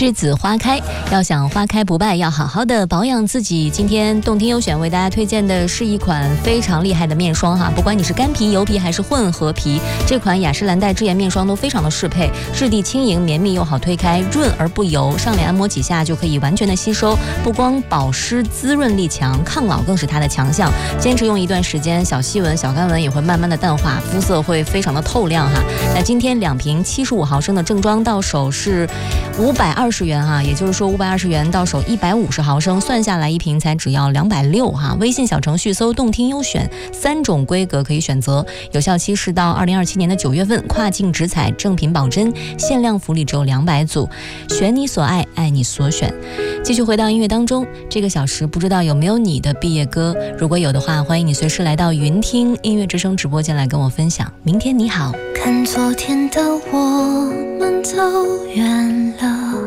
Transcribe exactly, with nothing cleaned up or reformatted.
栀子花开，要想花开不败，要好好的保养自己。今天动听优选为大家推荐的是一款非常厉害的面霜哈，不管你是干皮、油皮还是混合皮，这款雅诗兰黛智妍面霜都非常的适配，质地轻盈、绵密又好推开，润而不油，上脸按摩几下就可以完全的吸收，不光保湿滋润力强，抗老更是它的强项。坚持用一段时间，小细纹、小干纹也会慢慢的淡化，肤色会非常的透亮哈。那今天两瓶七十五毫升的正装到手是五百二十元哈，也就是说五百二十元到手一百五十毫升，算下来一瓶才只要两百六哈。微信小程序搜动听优选，三种规格可以选择，有效期是到二零二七年的九月份，跨境直采，正品保真，限量福利只有两百组，选你所爱，爱你所选。继续回到音乐当中，这个小时不知道有没有你的毕业歌，如果有的话，欢迎你随时来到云听音乐之声直播间来跟我分享。明天你好， 看昨天的我们走远了，